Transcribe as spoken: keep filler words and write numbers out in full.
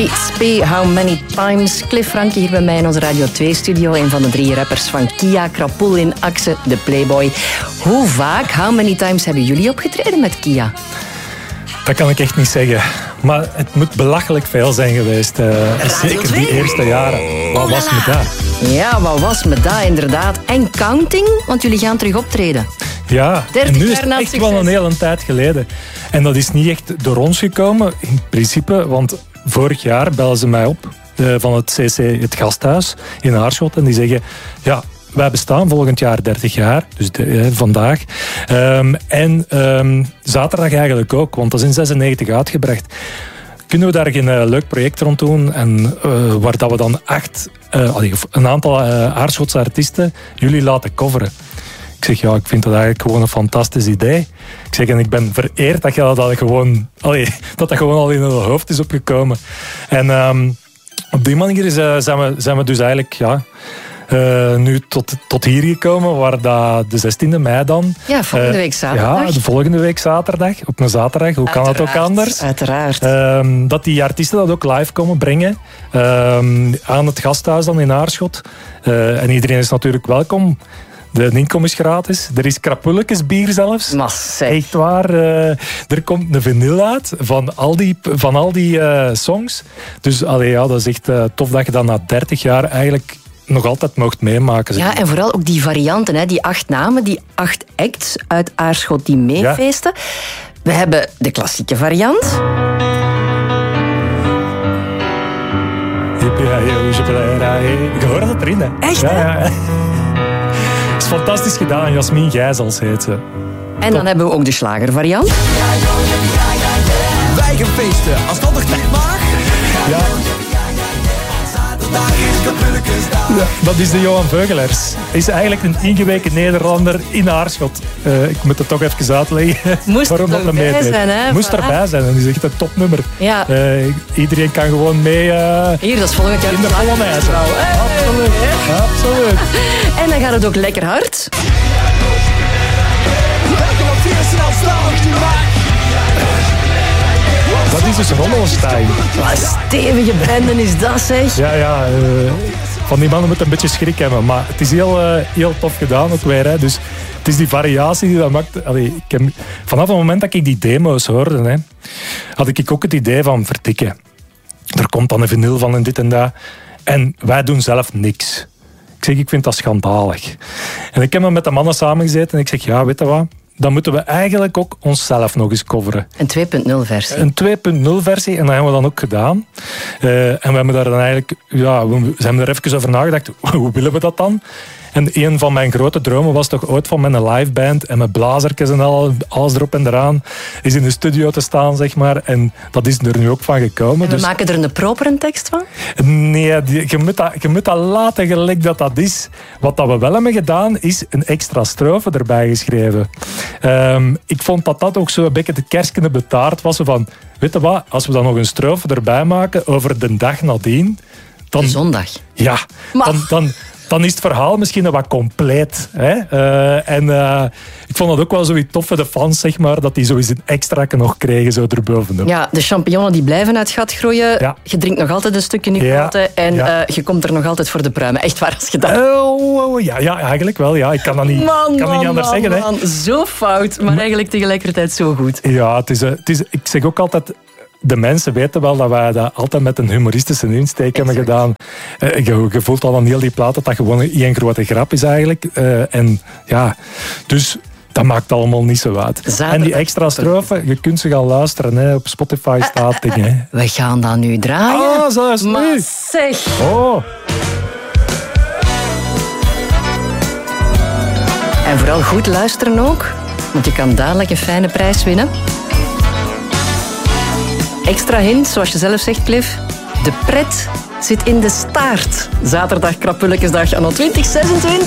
P, How Many Times. Cliff Franke hier bij mij in onze Radio twee-studio. Een van de drie rappers van Kia, Krapulin, Axe, de Playboy. Hoe vaak, how many times hebben jullie opgetreden met Kia? Dat kan ik echt niet zeggen. Maar het moet belachelijk veel zijn geweest. Uh, zeker die eerste jaren. Wat was me dat? Ja, wat was me dat inderdaad. En counting, want jullie gaan terug optreden. Ja, en nu is het echt succes. Wel een hele tijd geleden. En dat is niet echt door ons gekomen, in principe. Want vorig jaar bellen ze mij op uh, van het C C, het gasthuis in Aarschot. En die zeggen, ja, wij bestaan volgend jaar dertig jaar. Dus de, uh, vandaag. Um, en um, zaterdag eigenlijk ook, want dat is in zesennegentig uitgebracht. Kunnen we daar geen uh, leuk project rond doen? En uh, waar dat we dan acht, uh, een aantal uh, Aarschotse artiesten jullie laten coveren. Ik zeg, ja, ik vind dat eigenlijk gewoon een fantastisch idee. Ik zeg, en ik ben vereerd dat je dat gewoon, allee, dat dat gewoon al in het hoofd is opgekomen. En um, op die manier is, uh, zijn, we, zijn we dus eigenlijk, ja, uh, nu tot, tot hier gekomen, waar dat de zestiende mei dan... Ja, volgende week zaterdag. Ja, de volgende week zaterdag. Op een zaterdag. Hoe kan Uiteraard, het ook anders? Uiteraard. Um, dat die artiesten dat ook live komen brengen. Um, aan het gasthuis dan in Aarschot. Uh, en iedereen is natuurlijk welkom. De inkom is gratis. Er is krapulletjes bier zelfs. Mas, echt waar. Uh, er komt een vinyl uit van al die, van al die uh, songs. Dus allee, ja, dat is echt uh, tof dat je dat na dertig jaar eigenlijk nog altijd mocht meemaken. Zeg. Ja, en vooral ook die varianten, hè, die acht namen, die acht acts uit Aarschot die meefeesten. Ja. We hebben de klassieke variant. Ik hoor dat erin, hè. Echt, ja, hè? Ja, ja. Het is fantastisch gedaan. Jasmin Gijzels heet ze. En dan hebben we ook de slagervariant. Wij gaan feesten, als dat toch niet mag. Ja. Ja, dat is de Johan Veugelaars. Hij is eigenlijk een ingeweken Nederlander in Aarschot. Uh, ik moet het toch even uitleggen. Moest waarom dat erbij mee zijn, hè? Moest erbij zijn. En die is echt een topnummer. Ja. Uh, iedereen kan gewoon mee... Uh, Hier, dat is volgend jaar in de Polonaise. Hey. Absoluut. Hey. Absoluut. En dan gaat het ook lekker hard. Dat is dus Rollenstein. Wat stevige benden is dat, zeg. Ja, ja. Uh, van die mannen moet een beetje schrik hebben. Maar het is heel, uh, heel tof gedaan ook weer. Hè. Dus het is die variatie die dat maakt. Allee, ik heb, vanaf het moment dat ik die demo's hoorde, hè, had ik ook het idee van vertikken. Er komt dan een vinyl van en dit en dat. En wij doen zelf niks. Ik zeg, ik vind dat schandalig. En ik heb me met de mannen samengezeten en ik zeg, ja, weet je wat? Dan moeten we eigenlijk ook onszelf nog eens coveren. Een twee punt nul versie. Een twee punt nul versie en dat hebben we dan ook gedaan. Uh, en we hebben daar dan eigenlijk, ja, we hebben er even over nagedacht, hoe willen we dat dan? En een van mijn grote dromen was toch ooit van met een liveband en met blazertjes en al, alles erop en eraan, is in de studio te staan, zeg maar. En dat is er nu ook van gekomen. En we dus, maken er een propere tekst van? Nee, die, je, moet dat, je moet dat laten gelijk dat dat is. Wat dat we wel hebben gedaan, is een extra strofe erbij geschreven. Um, ik vond dat dat ook zo een beetje de kerstje op de taart was. Van, weet je wat, als we dan nog een strofe erbij maken over de dag nadien... Dan, de zondag. Ja, maar... dan... dan dan is het verhaal misschien wat compleet. Hè? Uh, en uh, ik vond het ook wel zoiets tof voor de fans, zeg maar, dat die zoiets een extra nog kregen zo erbovenop. Ja, de champignonnen die blijven uit het gat groeien. Ja. Je drinkt nog altijd een stukje Nucleaten ja. en ja. uh, je komt er nog altijd voor de pruimen. Echt waar, als je dat... Oh, oh, ja, ja, eigenlijk wel. Ja. Ik kan dat niet, man, kan man, niet anders man, zeggen. Man. Hè. Zo fout, maar, maar eigenlijk tegelijkertijd zo goed. Ja, het is, het is, ik zeg ook altijd... De mensen weten wel dat wij dat altijd met een humoristische insteek hebben gedaan. Uh, je, je voelt al aan heel die plaat dat dat gewoon één grote grap is eigenlijk. Uh, en ja, dus dat maakt allemaal niet zo uit. Zaterdag. En die extra strofe, je kunt ze gaan luisteren. Hè. Op Spotify staat uh, uh, uh, uh. We gaan dat nu draaien. Ah, zo is het maar nu. Zeg. Oh. En vooral goed luisteren ook. Want je kan dadelijk een fijne prijs winnen. Extra hint, zoals je zelf zegt, Cliff. De pret zit in de staart. Zaterdag Krapulletjesdag anno twintig zesentwintig.